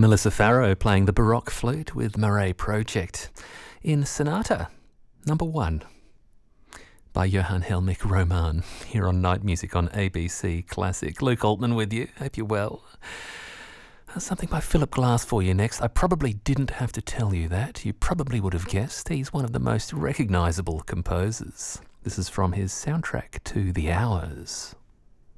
Melissa Farrow playing the Baroque flute with Murray Project in Sonata number 1 by Johann Helmich Roman here on Night Music on ABC Classic. Luke Altman with you. Hope you're well. Something by Philip Glass for you next. I probably didn't have to tell you that. You probably would have guessed. He's one of the most recognisable composers. This is from his soundtrack to The Hours.